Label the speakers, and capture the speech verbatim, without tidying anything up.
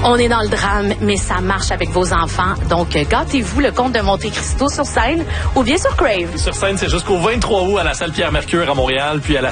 Speaker 1: On est dans le drame, mais ça marche avec vos enfants. Donc, gâtez-vous, le Comte de Monte Cristo sur scène ou bien sur Crave.
Speaker 2: Sur scène, c'est jusqu'au vingt-trois août à la salle Pierre-Mercure à Montréal, puis à la